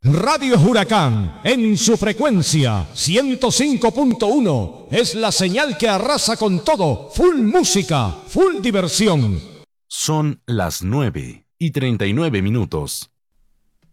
Radio Huracán, en su frecuencia 105.1, es la señal que arrasa con todo. Full música, full diversión. Son las 9:39.